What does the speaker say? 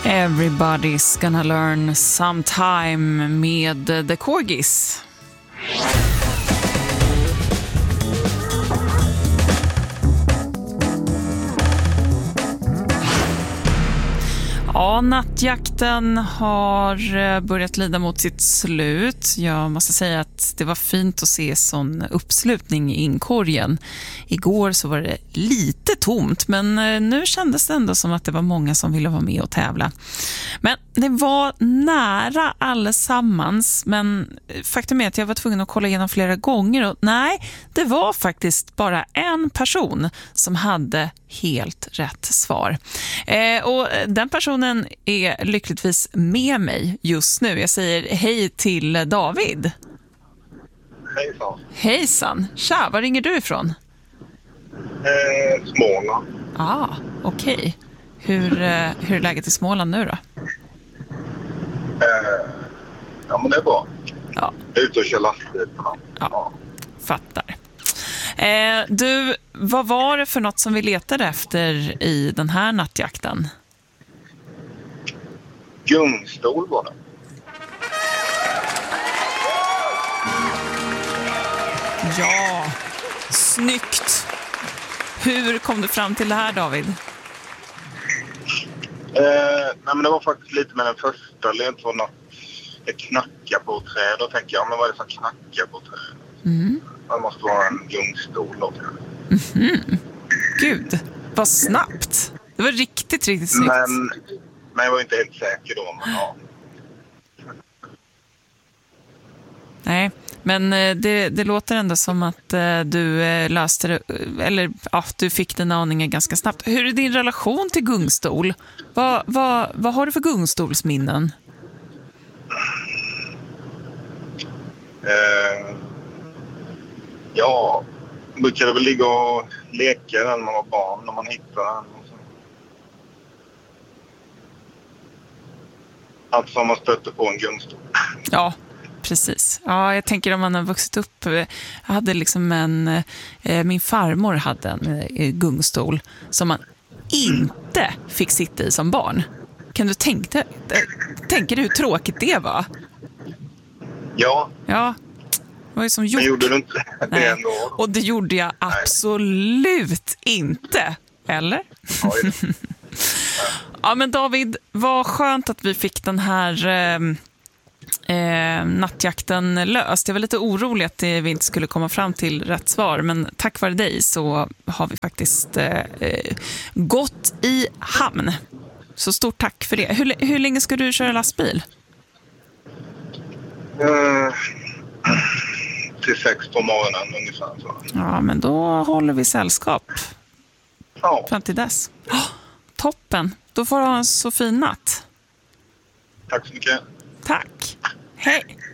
Everybody's gonna learn sometime med The Corgis. Ja, nattjakten har börjat lida mot sitt slut. Jag måste säga att det var fint att se sån uppslutning i inkorgen. Igår så var det lite tomt, men nu kändes det ändå som att det var många som ville vara med och tävla. Men det var nära allesammans, men faktum är att jag var tvungen att kolla igenom flera gånger och nej, det var faktiskt bara en person som hade helt rätt svar. Och den personen är lyckligtvis med mig just nu. Jag säger hej till David. Hejsan. Hejsan. Tja, var ringer du ifrån? Småland. Okej. Hur är läget i Småland nu då? Ja, men det är bra. Ja. Jag är ute och kör lastbil. Ja, fattar. Du, vad var det för något som vi letade efter i den här nattjakten? Gungstol var det. Ja, snyggt. Hur kom du fram till det här, David? Nej, men det var faktiskt lite med den första ledtråden. Det knackar på träd. Då tänker jag, men vad är det som knackar på träd? Det måste vara en gungstol då. Gud, vad snabbt. Det var riktigt snyggt. Men jag var inte helt säker då. Men ja. Nej, men det låter ändå som att du löste det, eller ja, du fick den aningen ganska snabbt. Hur är din relation till gungstol? Vad har du för gungstolsminnen? Ja, brukade väl ligga och leka när man var barn, när man hittade den. Allt som man stötte på en gungstol. Ja, precis. Ja, jag tänker om man har vuxit upp. Jag hade liksom min farmor hade en gungstol som man inte fick sitta i som barn. Kan du tänka dig hur tråkigt det var? Ja. Ja. Det var ju som gjort. Men gjorde du inte det ändå? Och det gjorde jag absolut inte. Eller? Ja, men David, vad skönt att vi fick den här nattjakten löst. Jag var lite orolig att vi inte skulle komma fram till rätt svar, men tack vare dig så har vi faktiskt gått i hamn. Så stort tack för det. Hur länge ska du köra lastbil? Till 6 på morgonen ungefär. Så. Ja, men då håller vi sällskap. Ja. Fram till dess. Toppen. Då får du ha en så fin natt. Tack så mycket. Tack. Hej.